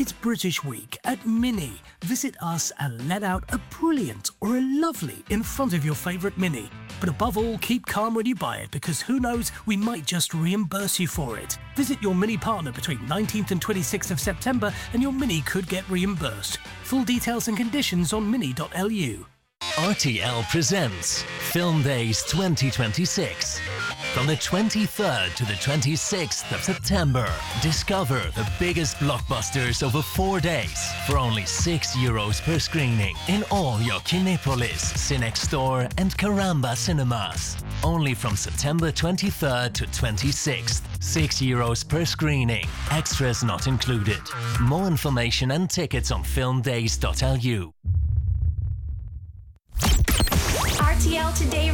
It's British Week at Mini. Visit us and let out a brilliant or a lovely in front of your favourite Mini. But above all, keep calm when you buy it, because who knows, we might just reimburse you for it. Visit your Mini partner between 19th and 26th of September and your Mini could get reimbursed. Full details and conditions on mini.lu. RTL presents Film Days 2026. From the 23rd to the 26th of September, discover the biggest blockbusters over 4 days for only €6 per screening in all your Kinepolis, Cinex Store and Caramba cinemas. Only from September 23rd to 26th, €6 per screening. Extras not included. More information and tickets on filmdays.lu. RTL Today